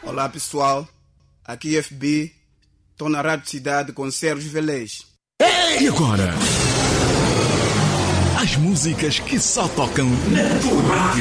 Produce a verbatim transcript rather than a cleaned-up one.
Olá pessoal, aqui é F B, estou na Rádio Cidade com Sérgio Velez. E agora? As músicas que só tocam na tua rádio.